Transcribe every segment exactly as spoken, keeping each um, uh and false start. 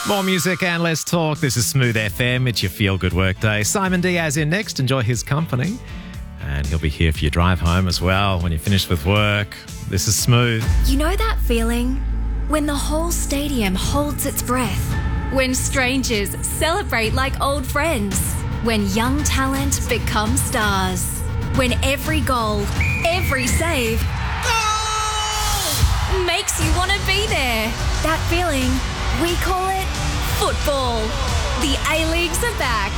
More music and less talk. This is Smooth F M. It's your feel-good workday. Simon Diaz in next. Enjoy his company. And he'll be here for your drive home as well when you're finished with work. This is Smooth. You know that feeling? When the whole stadium holds its breath. When strangers celebrate like old friends. When young talent becomes stars. When every goal, every save goal! Makes you want to be there. That feeling, we call it football. The A-Leagues are back.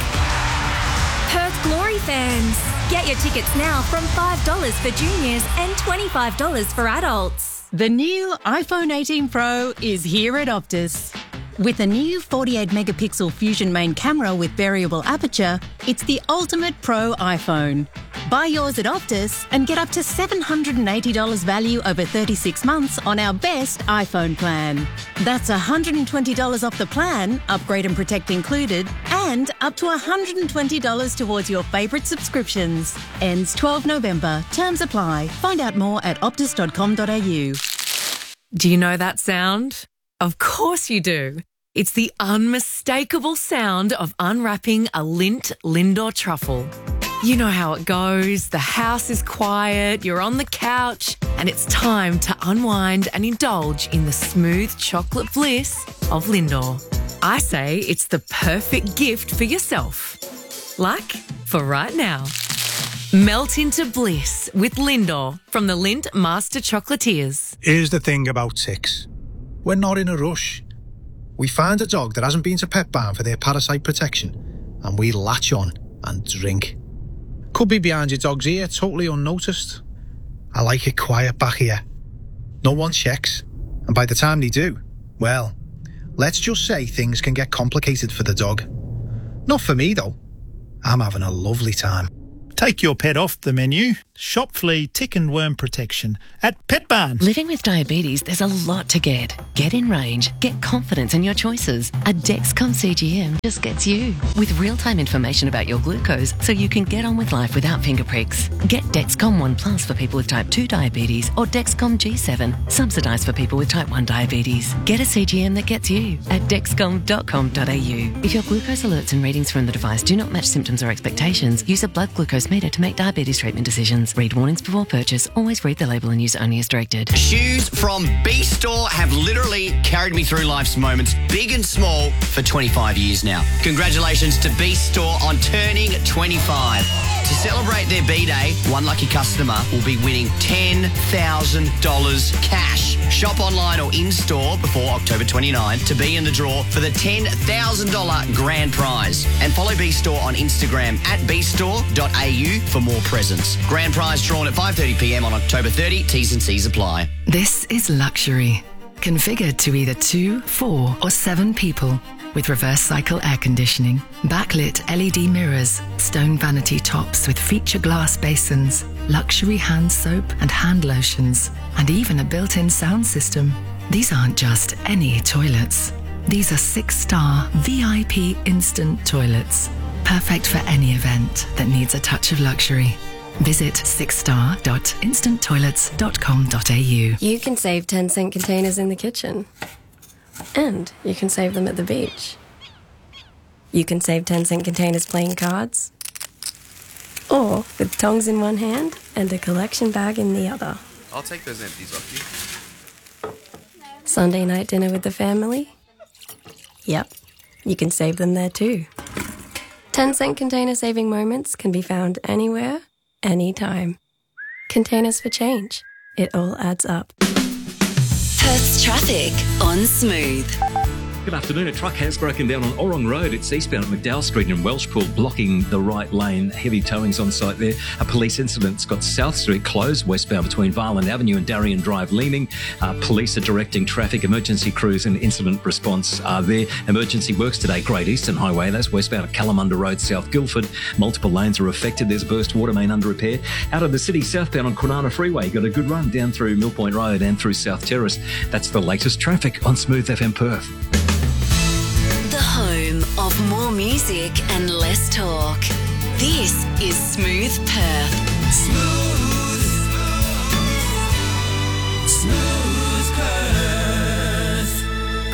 Perth Glory fans, get your tickets now from five dollars for juniors and twenty-five dollars for adults. The new iPhone eighteen Pro is here at Optus. With a new forty-eight megapixel Fusion main camera with variable aperture, it's the ultimate pro iPhone. Buy yours at Optus and get up to seven hundred eighty dollars value over thirty-six months on our best iPhone plan. That's one hundred twenty dollars off the plan, upgrade and protect included, and up to one hundred twenty dollars towards your favourite subscriptions. Ends twelfth November. Terms apply. Find out more at optus dot com dot a u. Do you know that sound? Of course you do. It's the unmistakable sound of unwrapping a Lindt Lindor truffle. You know how it goes. The house is quiet, you're on the couch, and it's time to unwind and indulge in the smooth chocolate bliss of Lindor. I say it's the perfect gift for yourself. Like for right now. Melt into bliss with Lindor from the Lindt Master Chocolatiers. Here's the thing about ticks. We're not in a rush. We find a dog that hasn't been to Pet Barn for their parasite protection, and we latch on and drink. Could be behind your dog's ear, totally unnoticed. I like it quiet back here. No one checks, and by the time they do, well, let's just say things can get complicated for the dog. Not for me, though. I'm having a lovely time. Take your pet off the menu. Shop flea, tick and worm protection at Pet Barn. Living with diabetes, there's a lot to get. Get in range. Get confidence in your choices. A Dexcom C G M just gets you. With real-time information about your glucose so you can get on with life without finger pricks. Get Dexcom one Plus for people with type two diabetes or Dexcom G seven, subsidised for people with type one diabetes. Get a C G M that gets you at dexcom dot com dot a u. If your glucose alerts and readings from the device do not match symptoms or expectations, use a blood glucose meter to make diabetes treatment decisions. Read warnings before purchase. Always read the label and use only as directed. Shoes from B Store have literally carried me through life's moments, big and small, for twenty-five years now. Congratulations to B Store on turning twenty-five. To celebrate their B-Day, one lucky customer will be winning ten thousand dollars cash. Shop online or in-store before October twenty-ninth to be in the draw for the ten thousand dollars grand prize. And follow B Store on Instagram at b store dot a u for more presents. Grand prize drawn at five thirty p m on October thirtieth. T's and C's apply. This is luxury. Configured to either two, four or seven people. With reverse cycle air conditioning, backlit L E D mirrors, stone vanity tops with feature glass basins, luxury hand soap and hand lotions, and even a built-in sound system. These aren't just any toilets. These are six-star V I P instant toilets. Perfect for any event that needs a touch of luxury. Visit six star dot instant toilets dot com dot a u. You can save ten cent containers in the kitchen. And you can save them at the beach. You can save ten cent containers playing cards. Or with tongs in one hand and a collection bag in the other. I'll take those empties off you. Sunday night dinner with the family? Yep, you can save them there too. ten cent container saving moments can be found anywhere, anytime. Containers for change. It all adds up. Perth's traffic on Smooth. Good afternoon. A truck has broken down on Orrong Road. It's eastbound at McDowell Street in Welshpool, blocking the right lane. Heavy towings on site there. A police incident's got South Street closed, westbound between Varland Avenue and Darien Drive leaning. Uh, police are directing traffic. Emergency crews and incident response are there. Emergency works today. Great Eastern Highway. That's westbound at Kalamunda Road, South Guildford. Multiple lanes are affected. There's a burst water main under repair. Out of the city, southbound on Kwinana Freeway. Got a good run down through Mill Point Road and through South Terrace. That's the latest traffic on Smooth F M Perth. Home of more music and less talk. This is Smooth Perth. Smooth. Smooth Perth.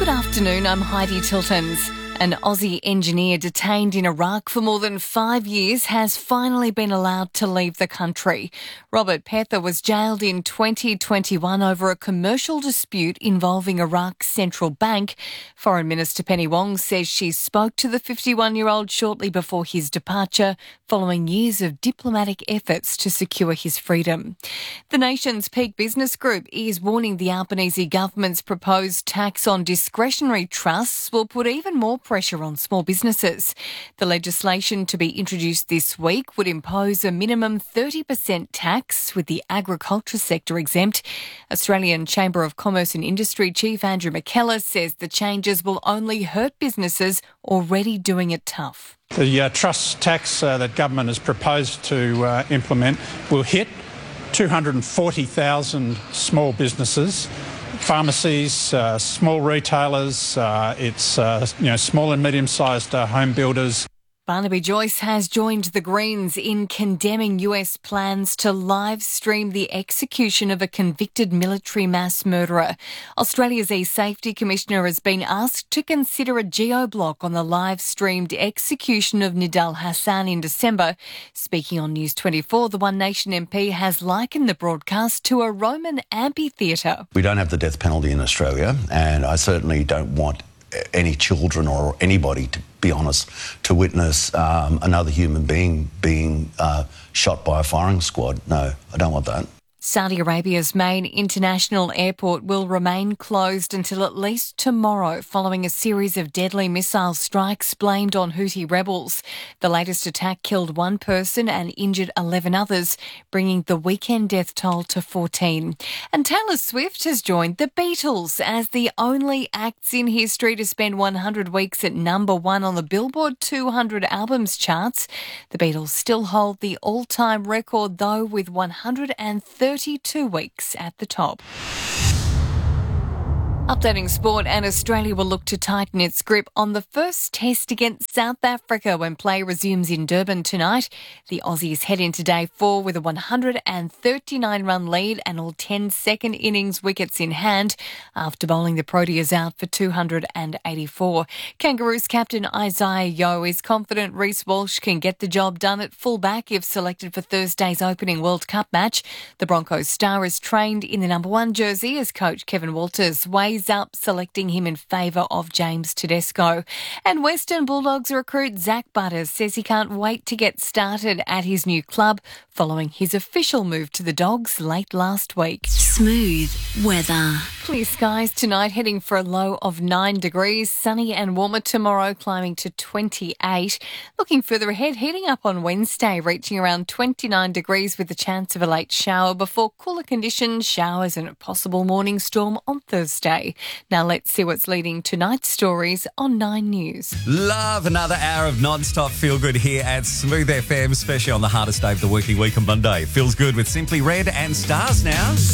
Good afternoon, I'm Heidi Tiltons. An Aussie engineer detained in Iraq for more than five years has finally been allowed to leave the country. Robert Pether was jailed in twenty twenty-one over a commercial dispute involving Iraq's central bank. Foreign Minister Penny Wong says she spoke to the fifty-one-year-old shortly before his departure, following years of diplomatic efforts to secure his freedom. The nation's peak business group is warning the Albanese government's proposed tax on discretionary trusts will put even more pressure on small businesses. The legislation to be introduced this week would impose a minimum thirty percent tax, with the agriculture sector exempt. Australian Chamber of Commerce and Industry Chief Andrew McKellar says the changes will only hurt businesses already doing it tough. The uh, trust tax uh, that government has proposed to uh, implement will hit two hundred forty thousand small businesses, pharmacies, uh, small retailers, uh, it's uh, you know small and medium-sized uh, home builders. Barnaby Joyce has joined the Greens in condemning U S plans to live stream the execution of a convicted military mass murderer. Australia's E-Safety Commissioner has been asked to consider a geo-block on the live-streamed execution of Nidal Hassan in December. Speaking on News twenty-four, the One Nation M P has likened the broadcast to a Roman amphitheatre. We don't have the death penalty in Australia, and I certainly don't want any children or anybody, to be honest, to witness um, another human being being uh, shot by a firing squad. No, I don't want that. Saudi Arabia's main international airport will remain closed until at least tomorrow, following a series of deadly missile strikes blamed on Houthi rebels. The latest attack killed one person and injured eleven others, bringing the weekend death toll to fourteen. And Taylor Swift has joined the Beatles as the only acts in history to spend one hundred weeks at number one on the Billboard two hundred albums charts. The Beatles still hold the all-time record, though, with one hundred thirty-two weeks at the top. Updating sport, and Australia will look to tighten its grip on the first test against South Africa when play resumes in Durban tonight. The Aussies head into day four with a one hundred thirty-nine run lead and all ten second innings wickets in hand after bowling the Proteas out for two hundred eighty-four. Kangaroos captain Isaiah Yeo is confident Reece Walsh can get the job done at fullback if selected for Thursday's opening World Cup match. The Broncos star is trained in the number one jersey as coach Kevin Walters weighs up, selecting him in favour of James Tedesco. And Western Bulldogs recruit Zach Butters says he can't wait to get started at his new club following his official move to the Dogs late last week. Smooth weather. Clear skies tonight, heading for a low of nine degrees. Sunny and warmer tomorrow, climbing to twenty-eight. Looking further ahead, heating up on Wednesday, reaching around twenty-nine degrees with the chance of a late shower before cooler conditions, showers and a possible morning storm on Thursday. Now let's see what's leading tonight's stories on Nine News. Love another hour of non-stop feel-good here at Smooth F M, especially on the hardest day of the working week on Monday. Feels good with Simply Red and Stars now.